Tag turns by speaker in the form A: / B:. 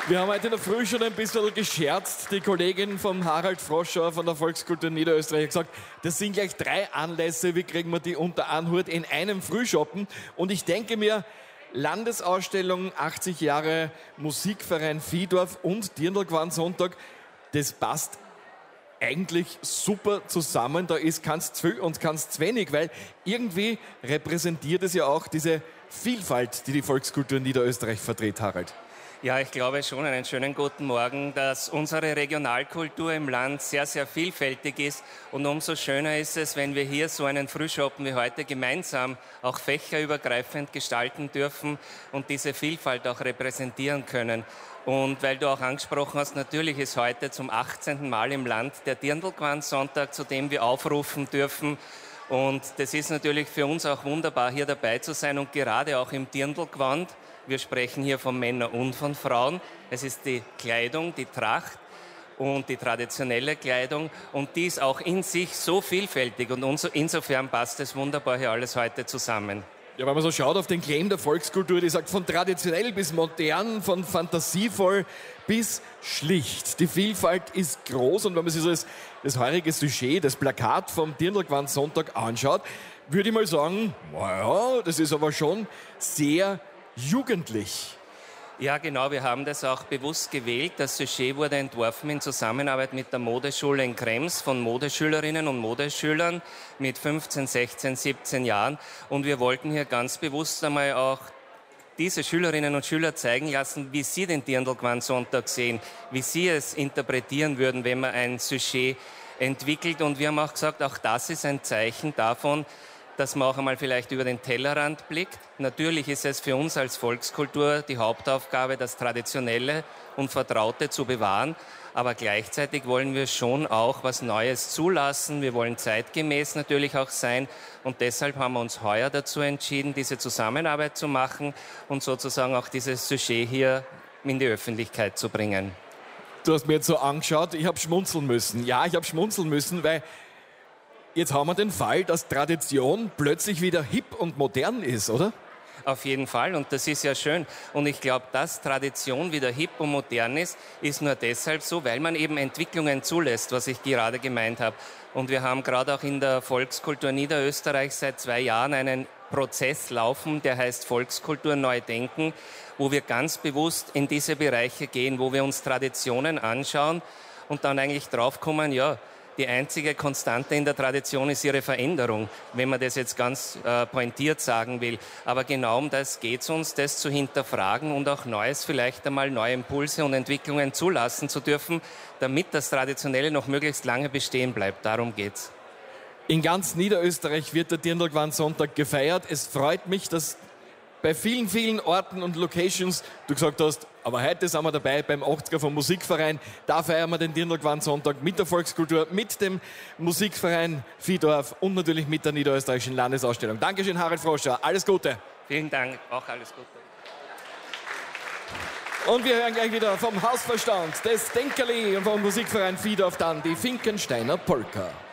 A: Wir haben heute in der Früh schon ein bisschen gescherzt. Die Kollegin von Harald Froschauer von der Volkskultur Niederösterreich hat gesagt, das sind gleich 3 Anlässe, wie kriegen wir die unter einen Hut in einem Frühschoppen. Und ich denke mir, Landesausstellung 80 Jahre Musikverein Vihdorf und Dirndl-Sonntag, das passt eigentlich super zusammen. Da ist ganz zu viel und ganz zu wenig, weil irgendwie repräsentiert es ja auch diese Vielfalt, die die Volkskultur Niederösterreich vertritt, Harald.
B: Ja, ich glaube schon, einen schönen guten Morgen, dass unsere Regionalkultur im Land sehr, sehr vielfältig ist. Und umso schöner ist es, wenn wir hier so einen Frühschoppen wie heute gemeinsam auch fächerübergreifend gestalten dürfen und diese Vielfalt auch repräsentieren können. Und weil du auch angesprochen hast, natürlich ist heute zum 18. Mal im Land der Dirndl-Sonntag, zu dem wir aufrufen dürfen. Und das ist natürlich für uns auch wunderbar, hier dabei zu sein und gerade auch im Dirndl-Gewand. Wir sprechen hier von Männern und von Frauen. Es ist die Kleidung, die Tracht und die traditionelle Kleidung. Und die ist auch in sich so vielfältig. Und insofern passt es wunderbar hier alles heute zusammen.
A: Ja, wenn man so schaut auf den Claim der Volkskultur, die sagt von traditionell bis modern, von fantasievoll bis schlicht. Die Vielfalt ist groß und wenn man sich so das heurige Sujet, das Plakat vom Dirndl-Sonntag anschaut, würde ich mal sagen, naja, das ist aber schon sehr jugendlich.
B: Ja, genau. Wir haben das auch bewusst gewählt. Das Sujet wurde entworfen in Zusammenarbeit mit der Modeschule in Krems von Modeschülerinnen und Modeschülern mit 15, 16, 17 Jahren. Und wir wollten hier ganz bewusst einmal auch diese Schülerinnen und Schüler zeigen lassen, wie sie den Dirndl-Sonntag sehen, wie sie es interpretieren würden, wenn man ein Sujet entwickelt. Und wir haben auch gesagt, auch das ist ein Zeichen davon, dass man auch einmal vielleicht über den Tellerrand blickt. Natürlich ist es für uns als Volkskultur die Hauptaufgabe, das Traditionelle und Vertraute zu bewahren. Aber gleichzeitig wollen wir schon auch was Neues zulassen. Wir wollen zeitgemäß natürlich auch sein. Und deshalb haben wir uns heuer dazu entschieden, diese Zusammenarbeit zu machen und sozusagen auch dieses Sujet hier in die Öffentlichkeit zu bringen.
A: Du hast mir jetzt so angeschaut, ich habe schmunzeln müssen. Ja, ich habe schmunzeln müssen, weil jetzt haben wir den Fall, dass Tradition plötzlich wieder hip und modern ist, oder?
B: Auf jeden Fall und das ist ja schön. Und ich glaube, dass Tradition wieder hip und modern ist nur deshalb so, weil man eben Entwicklungen zulässt, was ich gerade gemeint habe. Und wir haben gerade auch in der Volkskultur Niederösterreich seit 2 Jahren einen Prozess laufen, der heißt Volkskultur neu denken, wo wir ganz bewusst in diese Bereiche gehen, wo wir uns Traditionen anschauen und dann eigentlich draufkommen, ja, die einzige Konstante in der Tradition ist ihre Veränderung, wenn man das jetzt ganz pointiert sagen will. Aber genau um das geht es uns, das zu hinterfragen und auch Neues, vielleicht einmal neue Impulse und Entwicklungen zulassen zu dürfen, damit das Traditionelle noch möglichst lange bestehen bleibt. Darum geht's.
A: In ganz Niederösterreich wird der Dirndl-Sonntag gefeiert. Es freut mich, dass bei vielen, vielen Orten und Locations du gesagt hast, aber heute sind wir dabei beim 80er vom Musikverein. Da feiern wir den Dirndl-Sonntag mit der Volkskultur, mit dem Musikverein Vihdorf und natürlich mit der Niederösterreichischen Landesausstellung. Dankeschön, Harald Froschauer. Alles Gute.
B: Vielen Dank. Auch alles Gute.
A: Und wir hören gleich wieder vom Hausverstand des Denkerli und vom Musikverein Vihdorf dann die Finkensteiner Polka.